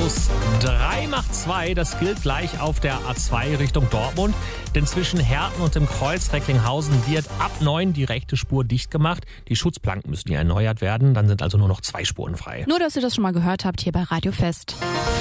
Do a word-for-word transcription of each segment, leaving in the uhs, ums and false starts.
Aus drei macht zwei, das gilt gleich auf der A zwei Richtung Dortmund. Denn zwischen Herten und dem Kreuz Recklinghausen wird ab neun die rechte Spur dicht gemacht. Die Schutzplanken müssen hier erneuert werden, dann sind also nur noch zwei Spuren frei. Nur, dass ihr das schon mal gehört habt hier bei Radio Fest.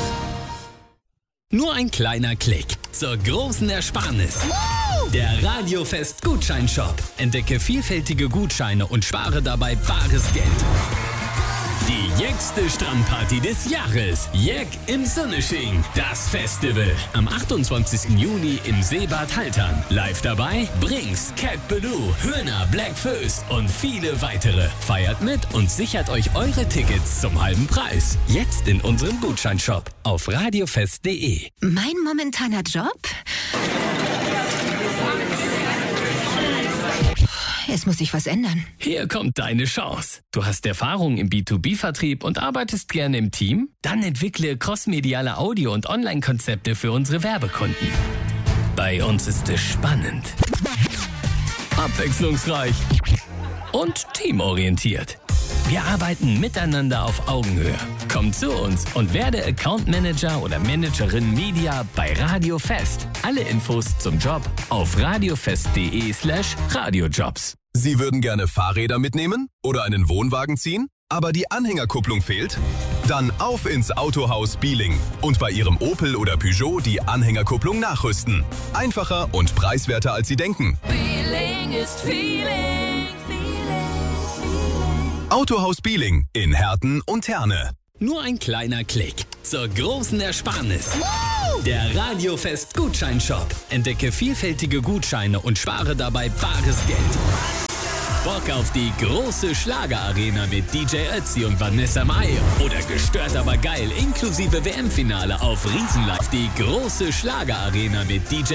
Nur ein kleiner Klick zur großen Ersparnis. Der Radio Fest Gutscheinshop. Entdecke vielfältige Gutscheine und spare dabei bares Geld. Die jäckste Strandparty des Jahres. Jeck im Sonnesching. Das Festival. Am achtundzwanzigsten Juni im Seebad Haltern. Live dabei Brinks, Cat Ballou, Höhner, Black Föß und viele weitere. Feiert mit und sichert euch eure Tickets zum halben Preis. Jetzt in unserem Gutscheinshop auf radiofest punkt de. Mein momentaner Job? Es muss sich was ändern. Hier kommt deine Chance. Du hast Erfahrung im B zwei B-Vertrieb und arbeitest gerne im Team? Dann entwickle crossmediale Audio- und Online-Konzepte für unsere Werbekunden. Bei uns ist es spannend, abwechslungsreich und teamorientiert. Wir arbeiten miteinander auf Augenhöhe. Komm zu uns und werde Account Manager oder Managerin Media bei Radio Fest. Alle Infos zum Job auf radiofest punkt de slash radiojobs. Sie würden gerne Fahrräder mitnehmen oder einen Wohnwagen ziehen, aber die Anhängerkupplung fehlt? Dann auf ins Autohaus Bieling und bei Ihrem Opel oder Peugeot die Anhängerkupplung nachrüsten. Einfacher und preiswerter, als Sie denken. Bieling ist Feeling, Feeling, Feeling. Autohaus Bieling in Herten und Herne. Nur ein kleiner Klick zur großen Ersparnis. Der Radio Fest Gutscheinshop. Entdecke vielfältige Gutscheine und spare dabei bares Geld. Bock auf die große Schlagerarena mit D J Ötzi und Vanessa Mai oder gestört aber geil inklusive W M-Finale auf Riesenlive. Die große Schlagerarena mit D J